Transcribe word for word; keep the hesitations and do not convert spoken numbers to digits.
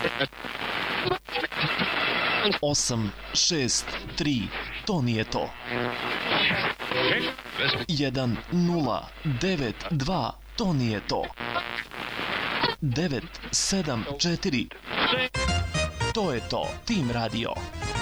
osam šest tri, to nije to. jedan nula devet dva, to nije to. devet sedam četiri, to je to. Tim Radio.